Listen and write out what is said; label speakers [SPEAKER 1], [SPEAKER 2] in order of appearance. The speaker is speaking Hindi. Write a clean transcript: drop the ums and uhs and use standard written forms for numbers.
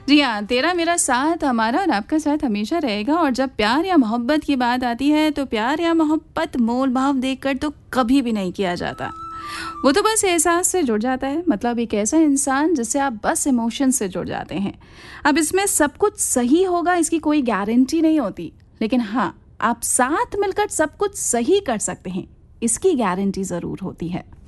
[SPEAKER 1] जी हाँ, तेरा मेरा साथ हमारा और आपका साथ हमेशा रहेगा। और जब प्यार या मोहब्बत की बात आती है तो प्यार या मोहब्बत मोल भाव देखकर तो कभी भी नहीं किया जाता। वो तो बस एहसास से जुड़ जाता है, मतलब एक ऐसा इंसान जिससे आप बस इमोशन से जुड़ जाते हैं। अब इसमें सब कुछ सही होगा इसकी कोई गारंटी नहीं होती, लेकिन हाँ, आप साथ मिलकर सब कुछ सही कर सकते हैं, इसकी गारंटी ज़रूर होती है।